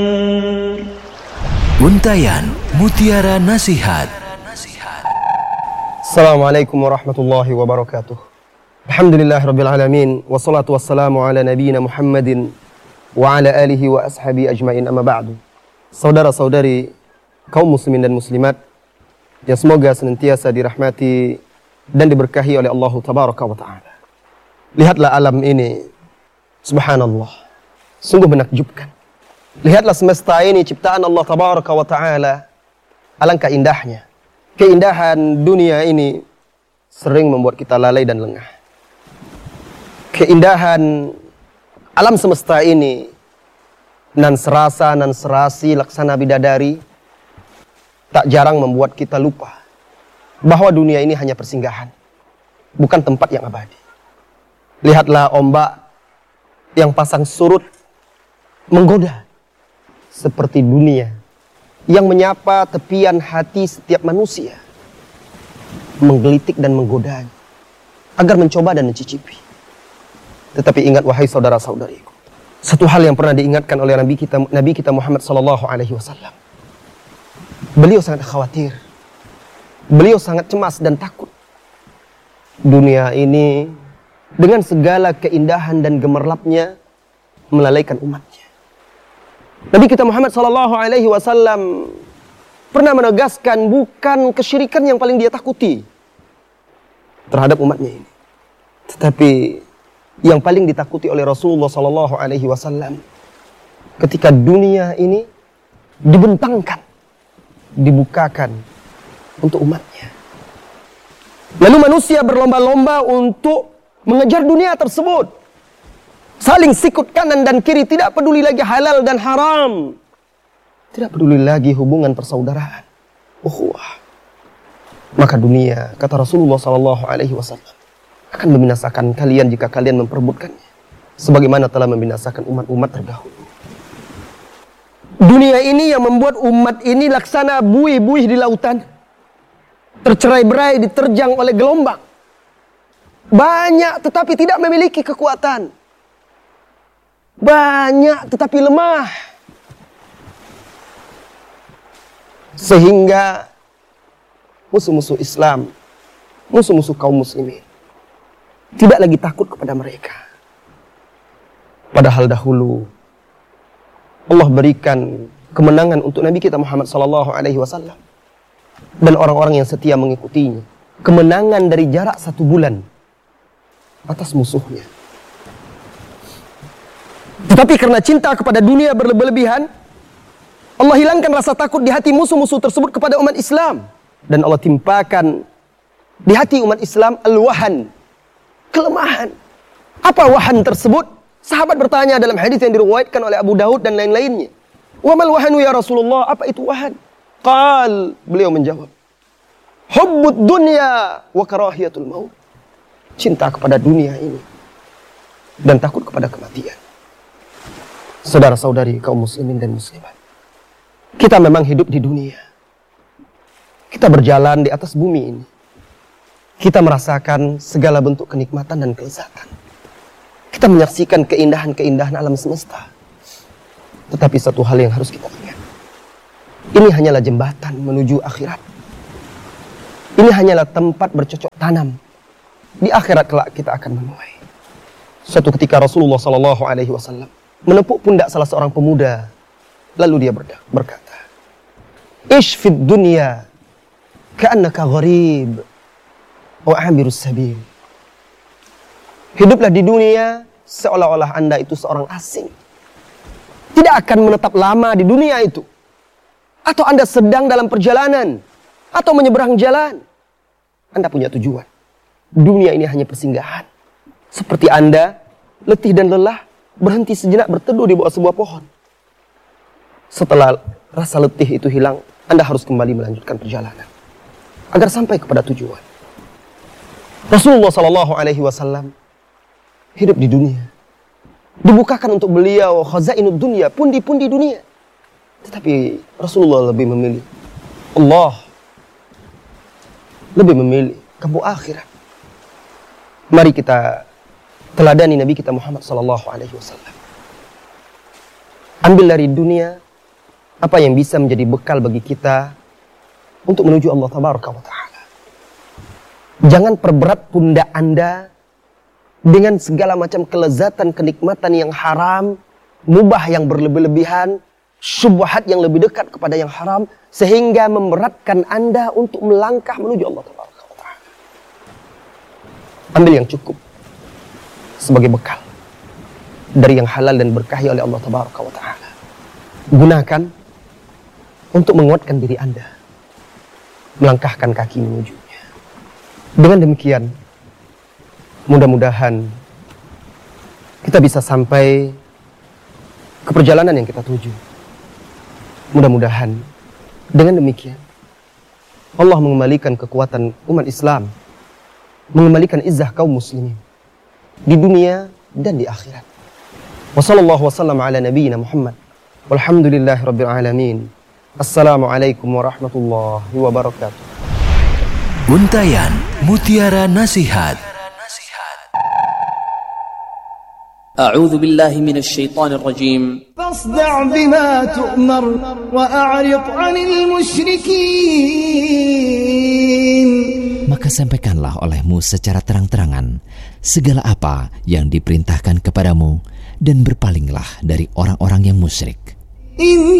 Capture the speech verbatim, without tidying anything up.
Untayan Mutiara Nasihat. Assalamualaikum warahmatullahi wabarakatuh. Alhamdulillahirabbil alamin, wassalatu wassalamu ala nabiyyina Muhammadin wa ala alihi wa ashabi ajmain, amma ba'du. Saudara-saudari kaum muslimin dan muslimat yang semoga senantiasa dirahmati dan diberkahi oleh Allah tabaraka wa taala. Lihatlah alam ini, subhanallah, sungguh menakjubkan. Lihatlah semesta ini ciptaan Allah tabaraka wa ta'ala. Alangkah indahnya. Keindahan dunia ini sering membuat kita lalai dan lengah. Keindahan alam semesta ini nan serasa, nan serasi, laksana bidadari, tak jarang membuat kita lupa bahwa dunia ini hanya persinggahan, bukan tempat yang abadi. Lihatlah ombak yang pasang surut menggoda, seperti dunia yang menyapa tepian hati setiap manusia, menggelitik dan menggoda agar mencoba dan mencicipi. Tetapi ingat wahai saudara-saudariku, satu hal yang pernah diingatkan oleh Nabi kita, Nabi kita Muhammad sallallahu alaihi wasallam. Beliau sangat khawatir, beliau sangat cemas dan takut. Dunia ini dengan segala keindahan dan gemerlapnya melalaikan umatnya. Nabi kita Muhammad sallallahu alaihi wasallam pernah menegaskan bukan kesyirikan yang paling dia takuti terhadap umatnya ini, tetapi yang paling ditakuti oleh Rasulullah sallallahu alaihi wasallam ketika dunia ini dibentangkan, dibukakan untuk umatnya. Lalu manusia berlomba-lomba untuk mengejar dunia tersebut, saling sikut kanan dan kiri, tidak peduli lagi halal dan haram, tidak peduli lagi hubungan persaudaraan, ukhuwah. Maka dunia, kata Rasulullah sallallahu alaihi wasallam, akan membinasakan kalian jika kalian memperebutkannya, sebagaimana telah membinasakan umat-umat terdahulu. Dunia ini yang membuat umat ini laksana buih-buih di lautan, tercerai-berai diterjang oleh gelombang. Banyak tetapi tidak memiliki kekuatan, banyak tetapi lemah, sehingga musuh-musuh Islam, musuh-musuh kaum muslimin tidak lagi takut kepada mereka. Padahal dahulu Allah berikan kemenangan untuk Nabi kita Muhammad sallallahu alaihi wasallam dan orang-orang yang setia mengikutinya, kemenangan dari jarak satu bulan atas musuhnya. Tetapi karena cinta kepada dunia berlebihan, Allah hilangkan rasa takut di hati musuh-musuh tersebut kepada umat Islam, dan Allah timpakan di hati umat Islam al-wahan, kelemahan. Apa wahan tersebut? Sahabat bertanya dalam hadis yang diriwayatkan oleh Abu Daud dan lain-lainnya, "Wa mal wahanu ya Rasulullah?" Apa itu wahan? Qal, beliau menjawab, "Hubbud dunya wa karahiyatul maut." Cinta kepada dunia ini dan takut kepada kematian. Saudara-saudari kaum muslimin dan muslimat, kita memang hidup di dunia. Kita berjalan di atas bumi ini. Kita merasakan segala bentuk kenikmatan dan kelezatan. Kita menyaksikan keindahan-keindahan alam semesta. Tetapi satu hal yang harus kita ingat, ini hanyalah jembatan menuju akhirat. Ini hanyalah tempat bercocok tanam. Di akhirat kelak kita akan menuai. Suatu ketika Rasulullah sallallahu alaihi wasallam menepuk pundak salah seorang pemuda, lalu dia berkata, "Ish fid dunya ka'annaka gharib wa abirus sabil." Hiduplah di dunia seolah-olah Anda itu seorang asing, tidak akan menetap lama di dunia itu, atau Anda sedang dalam perjalanan atau menyeberang jalan. Anda punya tujuan. Dunia ini hanya persinggahan. Seperti Anda letih dan lelah, berhenti sejenak berteduh di bawah sebuah pohon. Setelah rasa letih itu hilang, Anda harus kembali melanjutkan perjalanan agar sampai kepada tujuan. Rasulullah sallallahu alaihi wasallam hidup di dunia. Dibukakan untuk beliau khazainud dunia, pundi-pundi dunia. Tetapi Rasulullah lebih memilih Allah, lebih memilih kampung akhirat. Mari kita teladani Nabi kita Muhammad sallallahu alaihi wasallam. Ambil dari dunia apa yang bisa menjadi bekal bagi kita untuk menuju Allah Tabaraka wa Ta'ala. Jangan perberat pundak Anda dengan segala macam kelezatan, kenikmatan yang haram, mubah yang berlebih-lebihan, syubhat yang lebih dekat kepada yang haram, sehingga memberatkan Anda untuk melangkah menuju Allah Tabaraka wa Ta'ala. Ambil yang cukup sebagai bekal dari yang halal dan berkahi oleh Allah Tabaraka wa Ta'ala. Gunakan untuk menguatkan diri Anda, melangkahkan kaki menujunya. Dengan demikian, mudah-mudahan kita bisa sampai ke perjalanan yang kita tuju. Mudah-mudahan dengan demikian Allah mengembalikan kekuatan umat Islam, mengembalikan izzah kaum muslimin di dunia dan di akhirat. Wassallallahu wasallam ala nabiyyina Muhammad walhamdulillahi rabbil alamin. Assalamualaikum warahmatullahi wabarakatuh. Untayan Mutiara Nasihat. أعوذ بالله من الشيطان الرجيم فاصدع بما تؤمر وأعرض عن المشركين. Maka sampaikanlah olehmu secara terang-terangan segala apa yang diperintahkan kepadamu dan berpalinglah dari orang-orang yang musyrik.